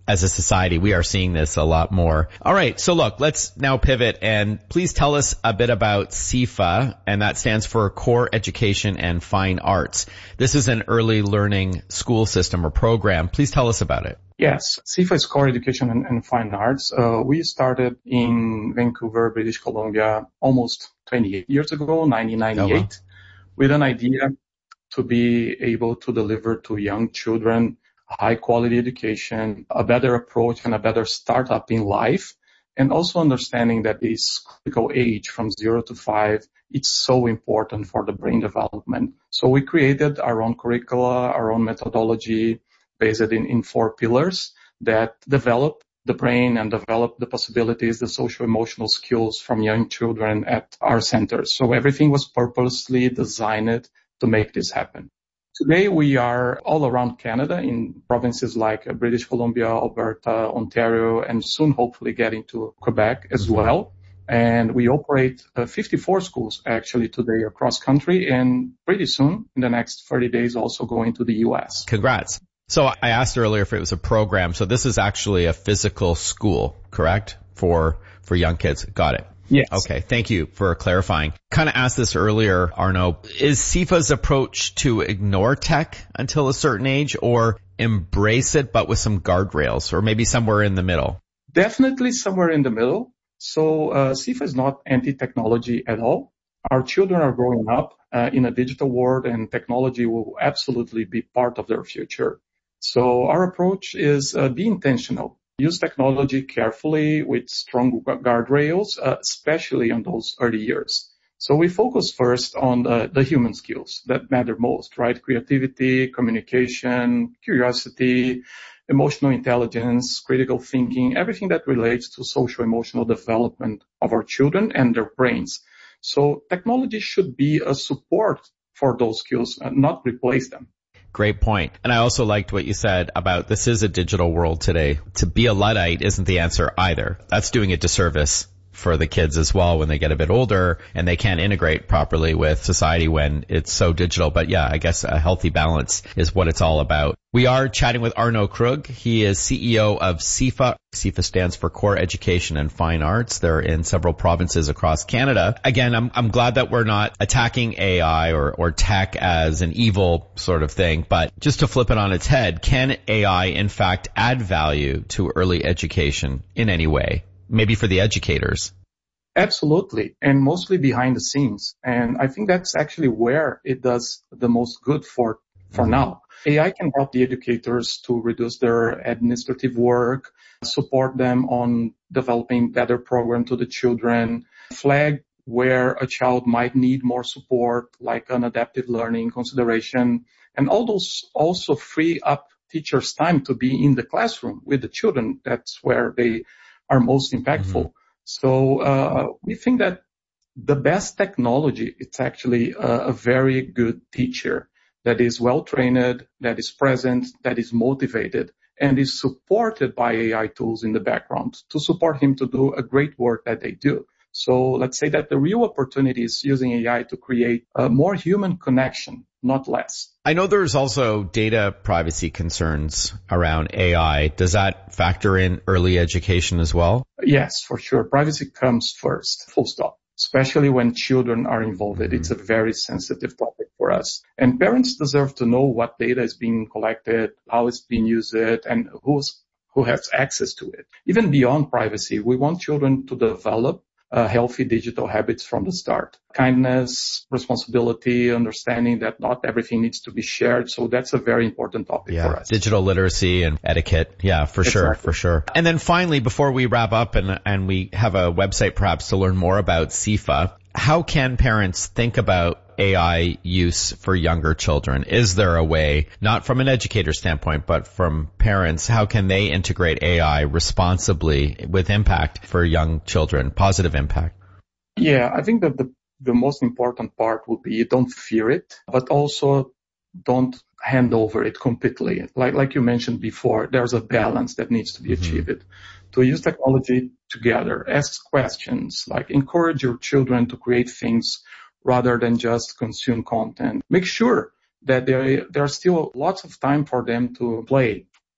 as a society, we are seeing this a lot more. All right. So look, let's now pivot and please tell us a bit about C F A, and that stands for Core Education and Fine Arts. This is an early learning school system or program. Please tell us about it. Yes, C F A is Core Education and, and Fine Arts. Uh, we started in Vancouver, British Columbia, almost twenty-eight years ago, nineteen ninety-eight, oh, wow. with an idea to be able to deliver to young children high quality education, a better approach and a better startup in life, and also understanding that this critical age from zero to five, it's so important for the brain development. So we created our own curricula, our own methodology based in, in four pillars that develop the brain and develop the possibilities, the social emotional skills from young children at our centers. So everything was purposely designed to make this happen. Today we are all around Canada in provinces like British Columbia, Alberta, Ontario, and soon hopefully getting to Quebec as well. And we operate uh, fifty-four schools actually today across country, and pretty soon in the next thirty days also going to the U S. Congrats. So I asked earlier if it was a program. So this is actually a physical school, correct? For, for young kids. Got it. Yes. Okay. Thank you for clarifying. Kind of asked this earlier, Arno. Is C F A's approach to ignore tech until a certain age or embrace it, but with some guardrails, or maybe somewhere in the middle? Definitely somewhere in the middle. So uh, C F A is not anti-technology at all. Our children are growing up uh, in a digital world, and technology will absolutely be part of their future. So our approach is uh, be intentional. Use technology carefully with strong guardrails, uh, especially on those early years. So we focus first on the, the human skills that matter most, right? Creativity, communication, curiosity, emotional intelligence, critical thinking, everything that relates to social emotional development of our children and their brains. So technology should be a support for those skills, uh, not replace them. Great point. And I also liked what you said about this is a digital world today. To be a Luddite isn't the answer either. That's doing a disservice for the kids as well when they get a bit older and they can't integrate properly with society when it's so digital. But yeah, I guess a healthy balance is what it's all about. We are chatting with Arno Krug. He is C E O of C F A. C F A stands for Core Education and Fine Arts. They're in several provinces across Canada. Again, I'm, I'm glad that we're not attacking A I or, or tech as an evil sort of thing, but just to flip it on its head, can A I in fact add value to early education in any way? Maybe for the educators. Absolutely. And mostly behind the scenes. And I think that's actually where it does the most good for, for mm-hmm. now. A I can help the educators to reduce their administrative work, support them on developing better program to the children, flag where a child might need more support, like an adaptive learning consideration, and all those also free up teachers' time to be in the classroom with the children. That's where they are most impactful. Mm-hmm. So uh, we think that the best technology, it's actually a, a very good teacher that is well trained, that is present, that is motivated, and is supported by A I tools in the background to support him to do a great work that they do. So let's say that the real opportunity is using A I to create a more human connection, not less. I know there's also data privacy concerns around A I. Does that factor in early education as well? Yes, for sure. Privacy comes first, full stop, especially when children are involved. Mm-hmm. It's a very sensitive topic for us. And parents deserve to know what data is being collected, how it's being used, and who's, who has access to it. Even beyond privacy, we want children to develop Uh, healthy digital habits from the start. Kindness, responsibility, understanding that not everything needs to be shared. So that's a very important topic yeah, for us. Digital literacy and etiquette. Yeah, for exactly. sure, for sure. And then finally, before we wrap up and, and we have a website perhaps to learn more about C F A, how can parents think about A I use for younger children? Is there a way, not from an educator standpoint, but from parents, how can they integrate A I responsibly with impact for young children, positive impact? Yeah, I think that the, the most important part would be don't fear it, but also don't hand over it completely. Like, like you mentioned before, there's a balance that needs to be mm-hmm. achieved. To use technology together, ask questions, like encourage your children to create things rather than just consume content. Make sure that there, there are still lots of time for them to play,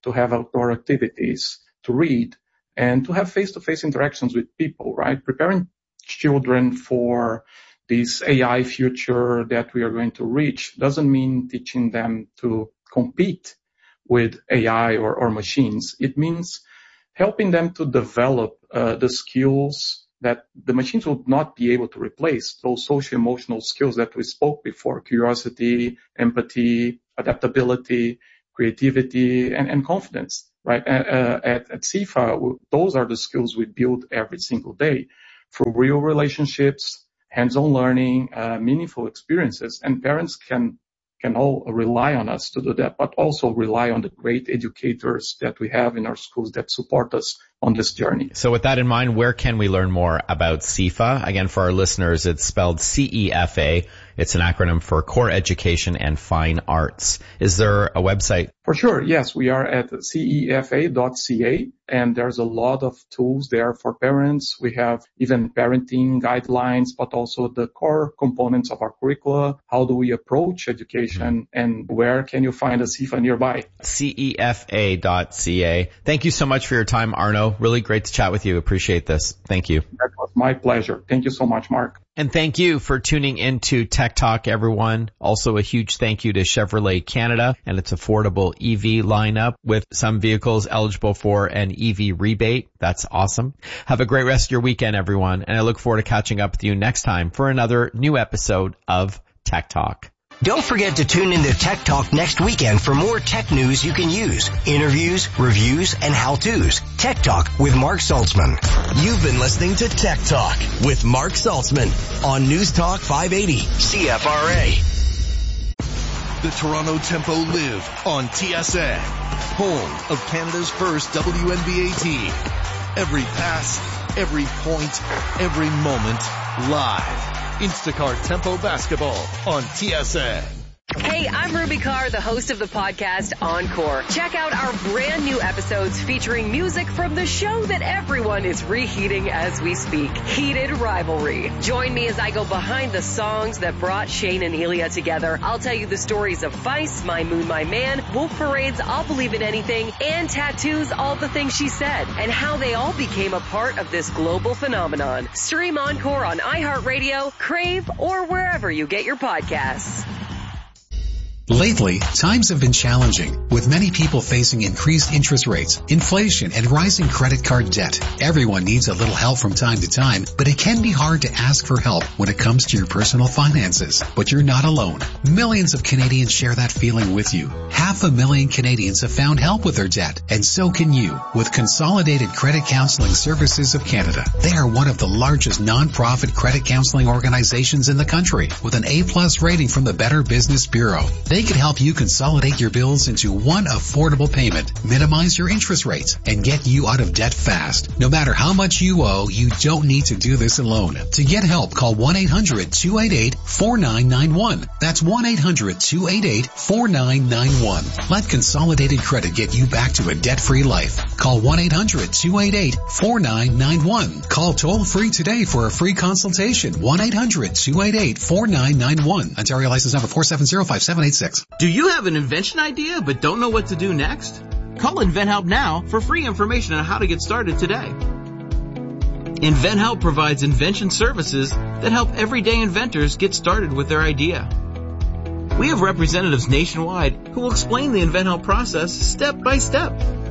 to have outdoor activities, to read, and to have face-to-face interactions with people, right? Preparing children for this A I future that we are going to reach doesn't mean teaching them to compete with A I or, or machines. It means helping them to develop uh, the skills that the machines will not be able to replace, those social-emotional skills that we spoke before: curiosity, empathy, adaptability, creativity, and, and confidence, right? Uh, at, at C I F A, those are the skills we build every single day through real relationships, hands-on learning, uh, meaningful experiences, and parents can can all rely on us to do that, but also rely on the great educators that we have in our schools that support us on this journey. So with that in mind, where can we learn more about C I F A? Again, for our listeners, it's spelled C E F A. It's an acronym for Core Education and Fine Arts. Is there a website? For sure, yes. We are at C E F A dot C A, and there's a lot of tools there for parents. We have even parenting guidelines, but also the core components of our curricula. How do we approach education, mm-hmm. and where can you find a C I F A nearby? C E F A dot C A. Thank you so much for your time, Arno. Really great to chat with you. Appreciate this. Thank you. That was my pleasure. Thank you so much, Mark. And thank you for tuning into Tech Talk, everyone. Also a huge thank you to Chevrolet Canada and its affordable E V lineup with some vehicles eligible for an E V rebate. That's awesome. Have a great rest of your weekend, everyone. And I look forward to catching up with you next time for another new episode of Tech Talk. Don't forget to tune into Tech Talk next weekend for more tech news you can use, interviews, reviews, and how-tos. Tech Talk with Mark Saltzman. You've been listening to Tech Talk with Mark Saltzman on News Talk five eighty C F R A. The Toronto Tempo live on T S A, home of Canada's first W N B A team. Every pass, every point, every moment, live. Instacart Tempo Basketball on T S A. Hey, I'm Ruby Carr, the host of the podcast Encore. Check out our brand new episodes featuring music from the show that everyone is reheating as we speak, Heated Rivalry. Join me as I go behind the songs that brought Shane and Ilya together. I'll tell you the stories of Vice, My Moon, My Man, Wolf Parade's I'll Believe in Anything, and Tattoo's All the Things She Said, and how they all became a part of this global phenomenon. Stream Encore on iHeartRadio, Crave, or wherever you get your podcasts. Lately, times have been challenging, with many people facing increased interest rates, inflation, and rising credit card debt. Everyone needs a little help from time to time, but it can be hard to ask for help when it comes to your personal finances. But you're not alone. Millions of Canadians share that feeling with you. Half a million Canadians have found help with their debt, and so can you, with Consolidated Credit Counseling Services of Canada. They are one of the largest non-profit credit counseling organizations in the country, with an A-plus rating from the Better Business Bureau. They can help you consolidate your bills into one affordable payment, minimize your interest rates, and get you out of debt fast. No matter how much you owe, you don't need to do this alone. To get help, call one eight hundred two eight eight four nine nine one. That's one eight hundred two eight eight four nine nine one. Let Consolidated Credit get you back to a debt-free life. Call one eight hundred two eight eight four nine nine one. Call toll-free today for a free consultation. one eight hundred two eight eight four nine nine one. Ontario license number four seven zero five seven eight six. Do you have an invention idea but don't know what to do next? Call InventHelp now for free information on how to get started today. InventHelp provides invention services that help everyday inventors get started with their idea. We have representatives nationwide who will explain the InventHelp process step by step.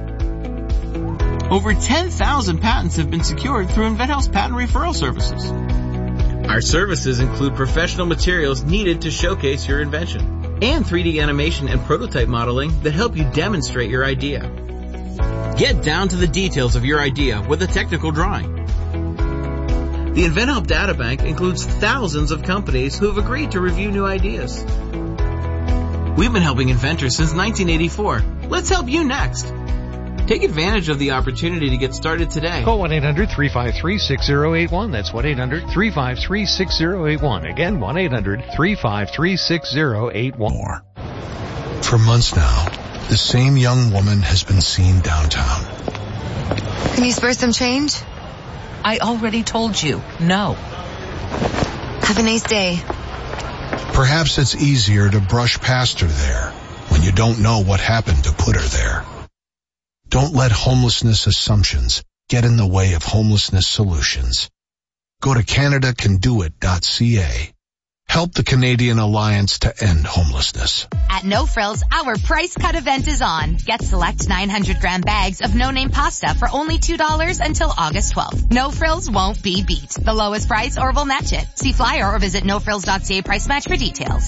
Over ten thousand patents have been secured through InventHelp's patent referral services. Our services include professional materials needed to showcase your invention, and three D animation and prototype modeling that help you demonstrate your idea. Get down to the details of your idea with a technical drawing. The InventHelp Databank includes thousands of companies who have agreed to review new ideas. We've been helping inventors since nineteen eighty-four. Let's help you next. Take advantage of the opportunity to get started today. Call one eight hundred three five three six zero eight one. That's one eight hundred three five three six zero eight one. Again, one eight hundred three five three six zero eight one. More. For months now, the same young woman has been seen downtown. Can you spare some change? I already told you, no. Have a nice day. Perhaps it's easier to brush past her there when you don't know what happened to put her there. Don't let homelessness assumptions get in the way of homelessness solutions. Go to Canada Can Do It dot C A. Help the Canadian Alliance to end homelessness. At No Frills, our price cut event is on. Get select nine hundred gram bags of no-name pasta for only two dollars until August twelfth. No Frills won't be beat. The lowest price or we'll match it. See flyer or visit no frills dot c a price match for details.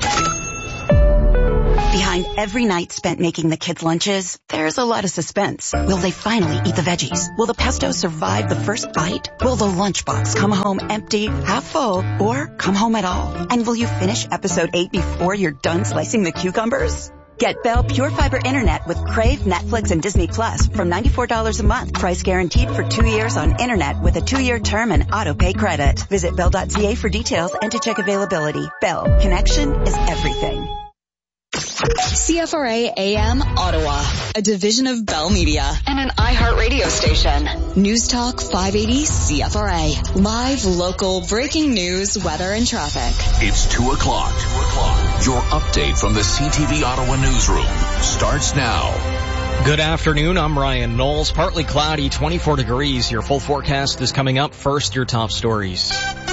Behind every night spent making the kids' lunches, there's a lot of suspense. Will they finally eat the veggies? Will the pesto survive the first bite? Will the lunchbox come home empty, half full, or come home at all? And will you finish episode eight before you're done slicing the cucumbers? Get Bell Pure Fiber Internet with Crave, Netflix, and Disney Plus from ninety-four dollars a month. Price guaranteed for two years on Internet with a two-year term and auto-pay credit. Visit bell dot c a for details and to check availability. Bell. Connection is everything. C F R A A M Ottawa, a division of Bell Media and an iHeart radio station. News Talk five eighty C F R A. Live, local, breaking news, weather, and traffic. It's two o'clock. two o'clock. Your update from the C T V Ottawa newsroom starts now. Good afternoon. I'm Ryan Knowles. Partly cloudy, twenty-four degrees. Your full forecast is coming up. First, your top stories.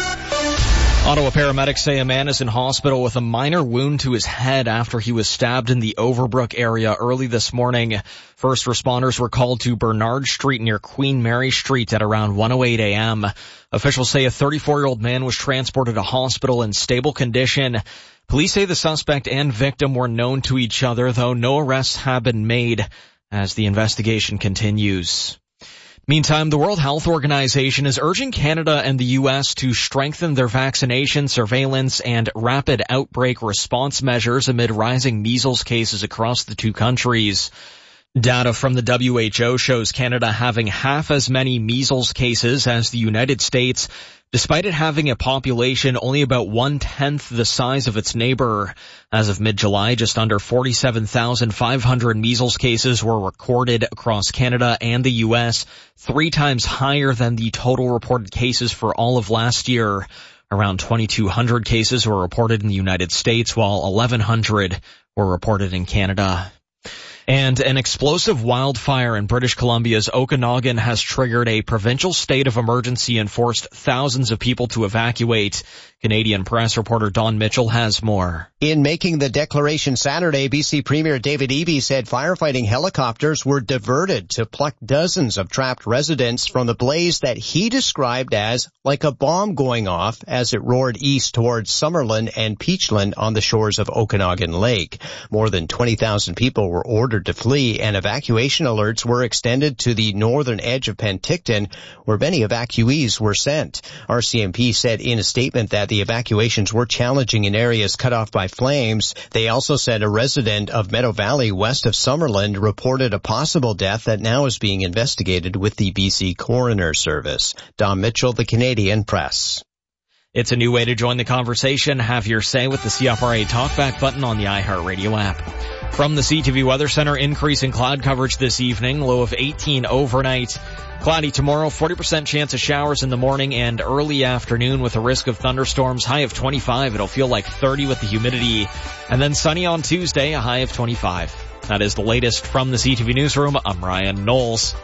Ottawa paramedics say a man is in hospital with a minor wound to his head after he was stabbed in the Overbrook area early this morning. First responders were called to Bernard Street near Queen Mary Street at around one oh eight a.m. Officials say a thirty-four-year-old man was transported to hospital in stable condition. Police say the suspect and victim were known to each other, though no arrests have been made as the investigation continues. Meantime, the World Health Organization is urging Canada and the U S to strengthen their vaccination, surveillance, and rapid outbreak response measures amid rising measles cases across the two countries. Data from the W H O shows Canada having half as many measles cases as the United States, despite it having a population only about one-tenth the size of its neighbor. As of mid-July, just under forty-seven thousand five hundred measles cases were recorded across Canada and the U S, three times higher than the total reported cases for all of last year. Around twenty-two hundred cases were reported in the United States, while eleven hundred were reported in Canada. And an explosive wildfire in British Columbia's Okanagan has triggered a provincial state of emergency and forced thousands of people to evacuate. Canadian press reporter Don Mitchell has more. In making the declaration Saturday, B C Premier David Eby said firefighting helicopters were diverted to pluck dozens of trapped residents from the blaze that he described as like a bomb going off as it roared east towards Summerlin and Peachland on the shores of Okanagan Lake. More than twenty thousand people were ordered to flee, and evacuation alerts were extended to the northern edge of Penticton, where many evacuees were sent. R C M P said in a statement that the evacuations were challenging in areas cut off by flames. They also said a resident of Meadow Valley west of Summerland reported a possible death that now is being investigated with the B C Coroner Service. Don Mitchell, the Canadian Press. It's a new way to join the conversation. Have your say with the C F R A Talkback button on the iHeartRadio app. From the C T V Weather Center, increase in cloud coverage this evening, low of eighteen overnight. Cloudy tomorrow, forty percent chance of showers in the morning and early afternoon with a risk of thunderstorms, high of twenty-five. It'll feel like thirty with the humidity. And then sunny on Tuesday, a high of twenty-five. That is the latest from the C T V Newsroom. I'm Ryan Knowles.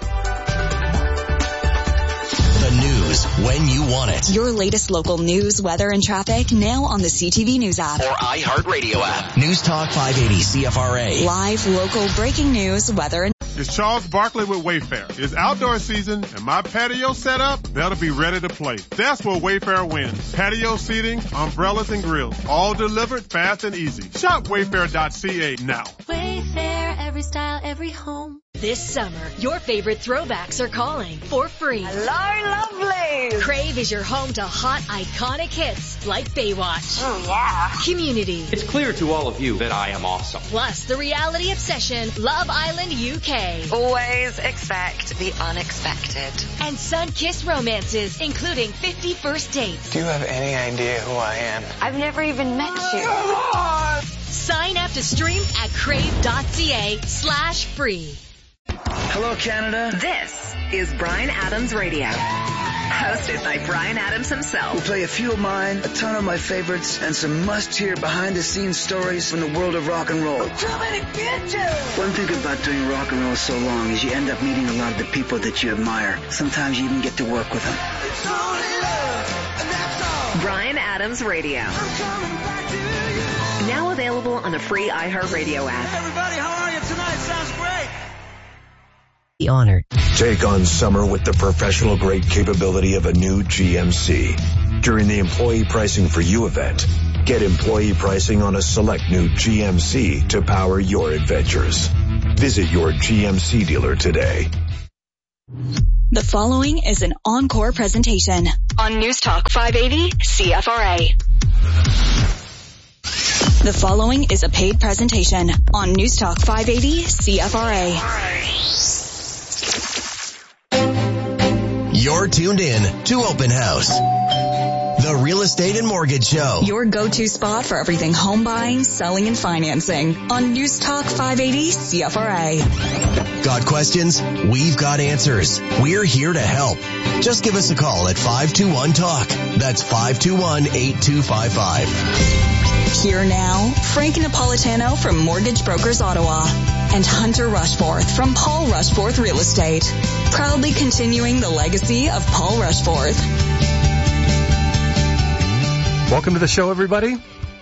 The news when you want it. Your latest local news, weather, and traffic now on the C T V News app. Or iHeartRadio app. News Talk five eighty C F R A. Live, local, breaking news, weather, and... It's Charles Barkley with Wayfair. It's outdoor season and my patio set up better be ready to play. That's where Wayfair wins. Patio seating, umbrellas, and grills. All delivered fast and easy. Shop wayfair dot c a now. Wayfair, every style, every home. This summer, your favorite throwbacks are calling for free. Hello, lovelies! Crave is your home to hot, iconic hits like Baywatch. Oh, yeah. Community. It's clear to all of you that I am awesome. Plus, the reality obsession, Love Island U K. Always expect the unexpected. And sun-kissed romances, including fifty First Dates. Do you have any idea who I am? I've never even met you. Sign up to stream at crave dot c a slash free. Hello, Canada. This is Bryan Adams Radio. hosted by Bryan Adams himself. We'll play a few of mine, a ton of my favorites, and some must-hear behind-the-scenes stories from the world of rock and roll. One thing about doing rock and roll so long is you end up meeting a lot of the people that you admire. Sometimes you even get to work with them. Bryan Adams Radio. Now available on the free iHeartRadio app. Everybody, how are you tonight? Sounds great. Be honored. Take on summer with the professional grade capability of a new G M C. During the Employee Pricing for You event, get employee pricing on a select new G M C to power your adventures. Visit your G M C dealer today. The following is an encore presentation on News Talk five eighty C F R A. The following is a paid presentation on News Talk five eighty C F R A. You're tuned in to Open House, the real estate and mortgage show. Your go-to spot for everything home buying, selling, and financing on News Talk five eighty C F R A. Got questions? We've got answers. We're here to help. Just give us a call at five two one talk. That's five two one, eight two five five. Here now, Frank Napolitano from Mortgage Brokers Ottawa and Hunter Rushforth from Paul Rushforth Real Estate, proudly continuing the legacy of Paul Rushforth. Welcome to the show, everybody.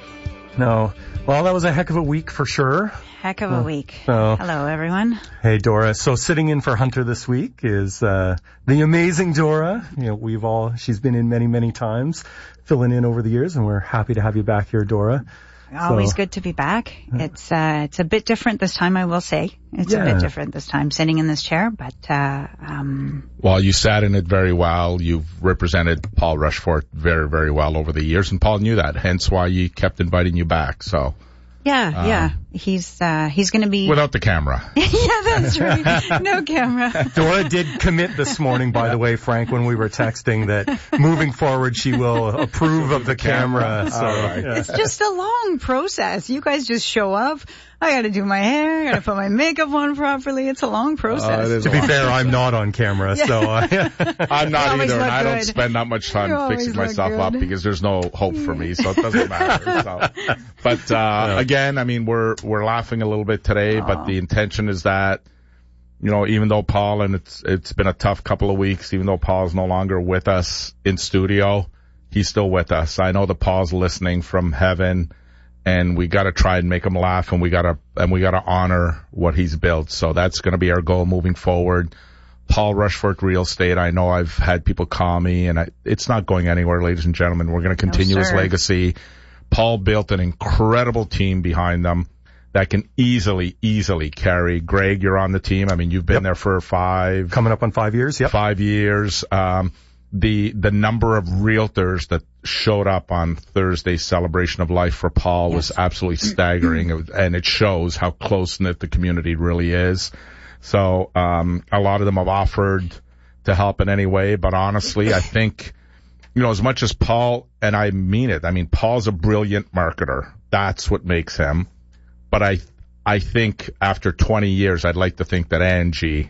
No, well, that was a heck of a week for sure. Heck of a week. So, hello, everyone. Hey, Dora. So sitting in for Hunter this week is uh the amazing Dora. You know, we've all, she's been in many, many times, filling in over the years, and we're happy to have you back here, Dora. Always so, good to be back. It's uh it's a bit different this time, I will say. It's yeah. a bit different this time, sitting in this chair, but uh um Well, you sat in it very well. You've represented Paul Rushforth very, very well over the years, and Paul knew that, hence why he kept inviting you back. So Yeah, um, yeah. He's uh he's going to be without the camera. Yeah, that's right. No camera. Dora did commit this morning, by the way, Frank, when we were texting, that moving forward she will approve of the camera. So right. yeah. It's just a long process. You guys just show up. I got to do my hair. I got to put my makeup on properly. It's a long process. Uh, to be fair, I'm not on camera, Yeah. so uh, I'm not either, and I don't good. spend that much time You fixing always myself look up good. because there's no hope for me, so it doesn't matter. So. But uh No. again, I mean, we're we're laughing a little bit today, Aww. but the intention is that, you know, even though Paul, and it's it's been a tough couple of weeks, even though Paul's no longer with us in studio, he's still with us. I know that Paul's listening from heaven, and we got to try and make him laugh, and we got to and we got to honor what he's built. So that's going to be our goal moving forward. Paul Rushforth Real Estate. I know I've had people call me, and I, it's not going anywhere, ladies and gentlemen. We're going to continue No, his sir. legacy. Paul built an incredible team behind them that can easily, easily carry. Greg, you're on the team. I mean, you've been Yep. there for five, coming up on five years. Yep. five years. Um, the, the number of realtors that showed up on Thursday's Celebration of Life for Paul was absolutely staggering. It was- and it shows how close-knit the community really is. So, um, a lot of them have offered to help in any way, but honestly, I think, you know, as much as Paul, and I mean it, I mean, Paul's a brilliant marketer. That's what makes him. But I, I think after twenty years, I'd like to think that Angie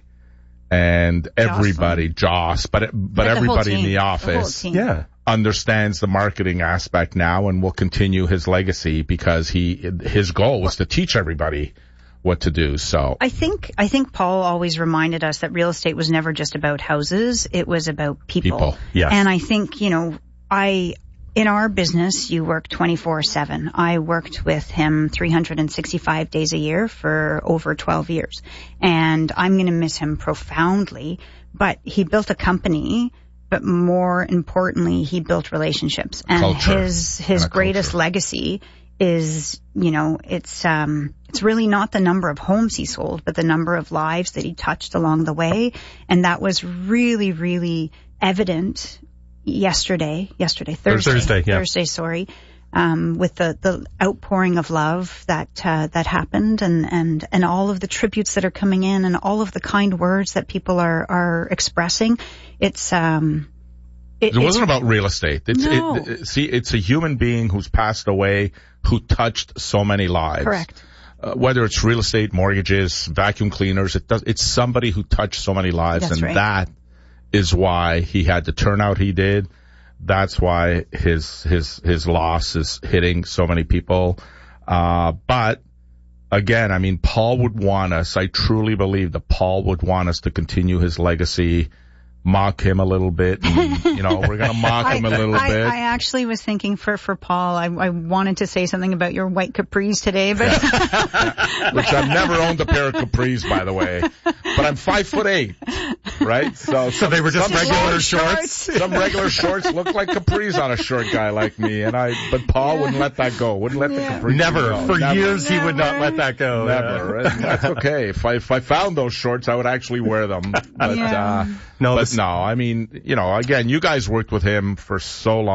and everybody, Joss, but, but Yeah, the whole everybody in team. the The whole office team. Yeah. understands the marketing aspect now and will continue his legacy because he, his goal was to teach everybody what to do. So I think I think Paul always reminded us that real estate was never just about houses. It was about people. People, yes. And I think, you know, I in our business, you work twenty-four seven. I worked with him three hundred sixty-five days a year for over twelve years. And I'm going to miss him profoundly. But he built a company, but more importantly, he built relationships. And Culture. his his And a greatest culture. legacy is, you know, it's um it's really not the number of homes he sold, but the number of lives that he touched along the way. And that was really, really evident yesterday, yesterday, Thursday, Thursday, yeah. Thursday, sorry, um, with the, the outpouring of love that, uh, that happened and, and, and all of the tributes that are coming in and all of the kind words that people are, are expressing. It's, um, it, it wasn't it's, about real estate. It's, No. it, it, see, it's a human being who's passed away who touched so many lives. Correct. Uh, whether it's real estate, mortgages, vacuum cleaners, it does, it's somebody who touched so many lives, That's and right. that is why he had the turnout he did. That's why his his his loss is hitting so many people. Uh, but again, I mean, Paul would want us, I truly believe that Paul would want us to continue his legacy, mock him a little bit. And, you know, we're going to mock him a little I, bit. I actually was thinking for, for Paul, I, I wanted to say something about your white capris today, but. Which I've never owned a pair of capris, by the way. But I'm five foot eight, right? So, so they were just regular shorts. Some regular shorts look like capris on a short guy like me, and I. But Paul yeah. wouldn't let that go. Wouldn't let yeah. the capris Never. go. For Never. years, Never. he would not let that go. Never. Yeah. And that's okay. If I if I found those shorts, I would actually wear them. But yeah. uh, no, but this- no. I mean, you know, again, you guys worked with him for so long.